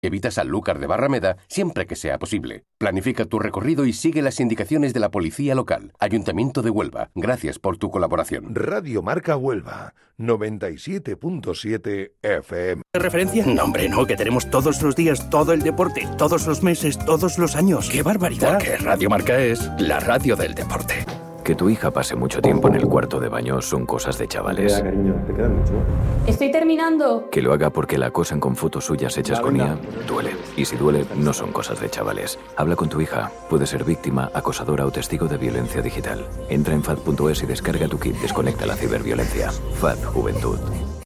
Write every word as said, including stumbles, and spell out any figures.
Evita Sanlúcar de Barrameda siempre que sea posible. Planifica tu recorrido y sigue las indicaciones de la policía local. Ayuntamiento de Huelva. Gracias por tu colaboración. Radio Marca Huelva, noventa y siete punto siete F M. ¿De referencia? No, hombre, no, que tenemos todos los días todo el deporte, todos los meses, todos los años. ¡Qué barbaridad! Porque Radio Marca es la radio del deporte. Que tu hija pase mucho tiempo en el cuarto de baño son cosas de chavales. Te queda, cariño, te queda mucho. Estoy terminando. Que lo haga porque la acosan con fotos suyas hechas con I A, duele. Y si duele, no son cosas de chavales. Habla con tu hija. Puede ser víctima, acosadora o testigo de violencia digital. Entra en F A D punto es y descarga tu kit Desconecta la ciberviolencia. F A D Juventud.